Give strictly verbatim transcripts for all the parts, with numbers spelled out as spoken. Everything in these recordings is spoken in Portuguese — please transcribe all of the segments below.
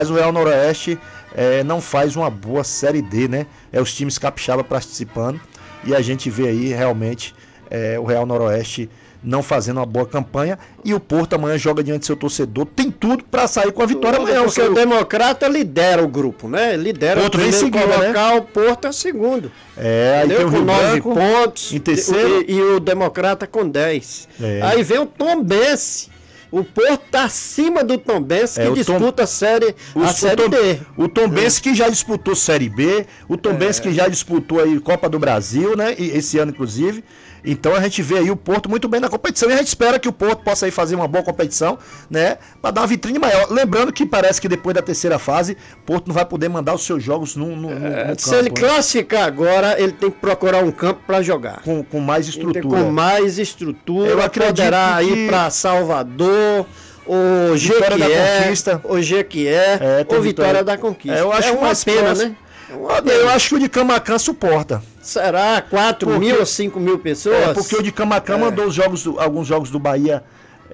Mas o Real Noroeste é, não faz uma boa Série D, né? É os times capixaba participando e a gente vê aí realmente é, o Real Noroeste não fazendo uma boa campanha e o Porto amanhã joga diante do seu torcedor, tem tudo para sair com a vitória amanhã. Porque o Democrata lidera o grupo, né? Lidera Porto o primeiro seguida, colocar, né? O Porto é o segundo. É, aí entendeu? tem o Rio com nove Branco, pontos em terceiro. E, e o Democrata com dez. É. Aí vem o Tombense. O Porto tá acima do Tombense, que É, o disputa Tom... a série, o, a série Tom... D. O Tombense é. que já disputou Série B, o Tombense é. que já disputou aí Copa do Brasil, né? E esse ano, inclusive. Então a gente vê aí o Porto muito bem na competição e a gente espera que o Porto possa aí fazer uma boa competição, né? Para dar uma vitrine maior. Lembrando que parece que depois da terceira fase, o Porto não vai poder mandar os seus jogos no, no, no, é, no campo. Se ele classificar agora, ele tem que procurar um campo para jogar. Com, com mais estrutura. Com mais estrutura. Eu acredito poderá que... ir para Salvador, o Vitória da Jequié, Conquista. o Jequié, é, ou Vitória da Conquista. É, eu acho é uma mais pena, próximo. né? É uma eu pena. acho que o de Camacan suporta. Será? quatro porque... mil ou cinco mil pessoas? É, porque o de Camacan é. mandou os jogos do, alguns jogos do Bahia.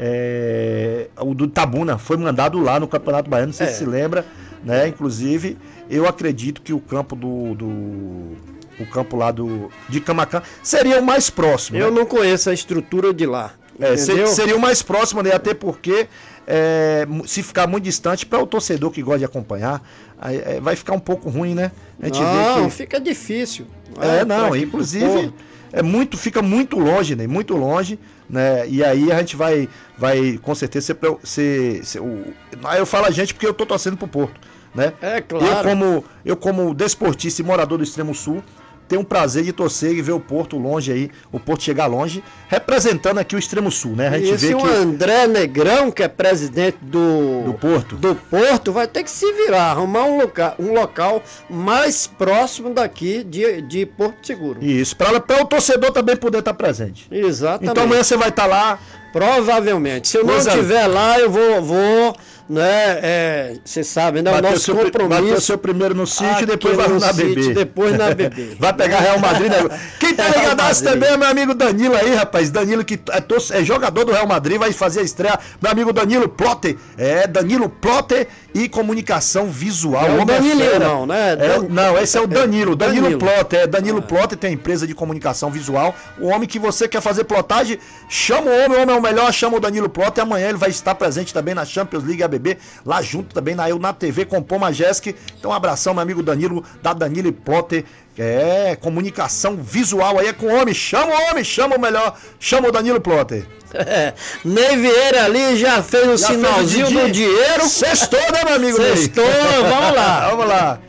É, o do Tabuna foi mandado lá no Campeonato Baiano, não sei é. se se lembra, né? Inclusive, eu acredito que o campo do, do o campo lá do de Camacan seria o mais próximo. Eu né? não conheço a estrutura de lá. É, seria o mais próximo, né? Até porque é, se ficar muito distante para o torcedor que gosta de acompanhar, aí, é, vai ficar um pouco ruim, né? A gente não, vê que... fica difícil. É, é não, inclusive é muito, fica muito longe, né? Muito longe, né? E aí a gente vai, vai com certeza ser, ser, ser o... eu falo a gente porque eu tô torcendo pro Porto, né? É claro. Eu como eu como desportista e morador do Extremo Sul tenho um prazer de torcer e ver o Porto longe aí, o Porto chegar longe, representando aqui o Extremo Sul, né? A gente e esse vê o que André Negrão, que é presidente do, do Porto, do Porto, vai ter que se virar, arrumar um local, um local mais próximo daqui de, de Porto Seguro. Isso, para o torcedor também poder estar presente. Exatamente. Então amanhã você vai estar lá. Provavelmente. Se eu não Pois estiver é. lá, eu vou, vou né, você é, sabe, né, o nosso seu, compromisso. Vai ter o seu primeiro no sítio e depois vai na B B. Depois na B B. Vai pegar Real Madrid, né? Quem tá ligadaço também é meu amigo Danilo aí, rapaz. Danilo que é, tor- é jogador do Real Madrid, vai fazer a estreia. Meu amigo Danilo Plotter. É, Danilo Plotter e comunicação visual. É o Danilo, é não, né? É, não, esse é o Danilo. Danilo, Danilo. Plotter. É, Danilo ah. Plotter tem a empresa de comunicação visual. O homem que você quer fazer plotagem, chama o homem, o homem é o melhor, chama o Danilo Plotter. Amanhã ele vai estar presente também na Champions League A B B, lá junto também na Eu na T V com Pô Majesc. Então um abração, meu amigo Danilo, da Danilo Plotter. É, comunicação visual aí é com o homem. Chama o homem, chama o melhor, chama o Danilo Plotter. É, Ney Vieira ali já fez o já sinalzinho fez o do dinheiro. Sextou, né, meu amigo? Sextou, vamos lá. Vamos lá.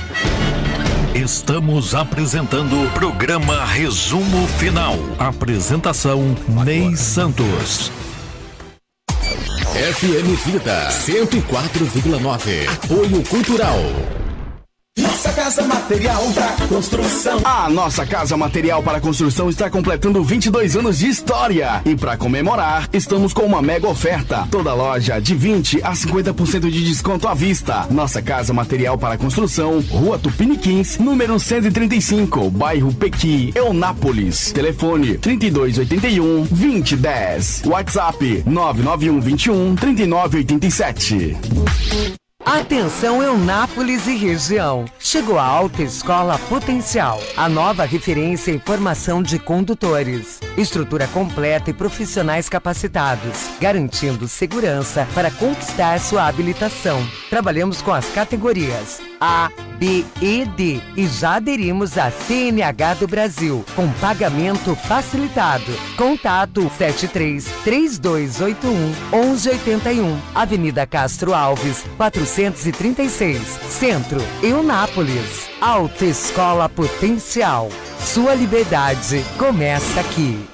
Estamos apresentando o programa Resumo Final. Apresentação Ney Santos. F M Vida cento e quatro vírgula nove. Apoio Cultural. Nossa Casa Material da Construção. A Nossa Casa Material para Construção está completando vinte e dois anos de história. E para comemorar, estamos com uma mega oferta. Toda loja de vinte a cinquenta por cento de desconto à vista. Nossa Casa Material para Construção, Rua Tupiniquins, número cento e trinta e cinco, bairro Pequi, Eunápolis. Telefone trinta e dois oitenta e um, vinte e dez. WhatsApp nove nove um vinte e um, trinta e nove oitenta e sete. Atenção Eunápolis e região. Chegou a Alta Escola Potencial, a nova referência em formação de condutores. Estrutura completa e profissionais capacitados, garantindo segurança para conquistar sua habilitação. Trabalhamos com as categorias A, B e D e já aderimos à C N H do Brasil, com pagamento facilitado. Contato sete três, três dois oito um, um um oito um, Avenida Castro Alves, quatrocentos e trinta e seis, Centro, Eunápolis. Alta Escola Potencial. Sua liberdade começa aqui.